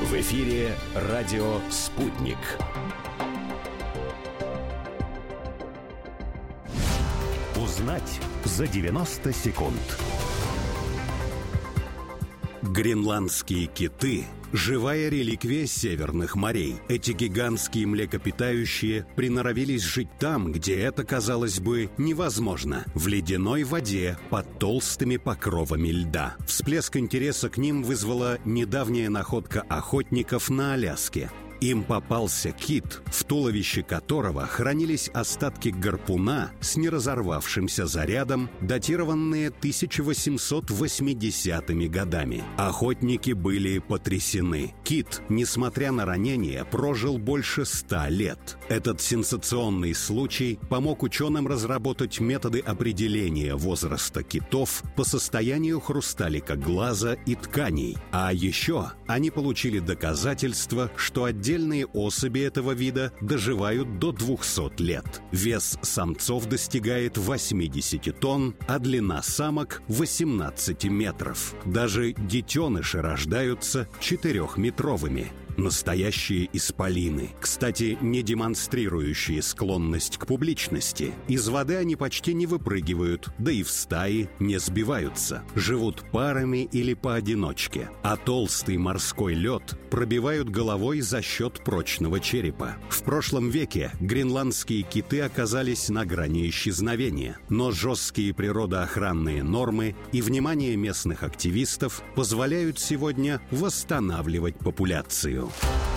В эфире радио «Спутник». Узнать за 90 секунд. Гренландские киты – живая реликвия северных морей. Эти гигантские млекопитающие приноровились жить там, где это, казалось бы, невозможно – в ледяной воде под толстыми покровами льда. Всплеск интереса к ним вызвала недавняя находка охотников на Аляске. Им попался кит, в туловище которого хранились остатки гарпуна с неразорвавшимся зарядом, датированные 1880-ми годами. Охотники были потрясены. Кит, несмотря на ранения, прожил больше 100 лет. Этот сенсационный случай помог ученым разработать методы определения возраста китов по состоянию хрусталика глаза и тканей. А еще они получили доказательства, что отдельные особи этого вида доживают до 200 лет. Вес самцов достигает 80 тонн, а длина самок – 18 метров. Даже детеныши рождаются 4-метровыми. Настоящие исполины, кстати, не демонстрирующие склонность к публичности. Из воды они почти не выпрыгивают, да и в стаи не сбиваются. Живут парами или поодиночке. А толстый морской лед пробивают головой за счет прочного черепа. В прошлом веке гренландские киты оказались на грани исчезновения. Но жесткие природоохранные нормы и внимание местных активистов позволяют сегодня восстанавливать популяцию.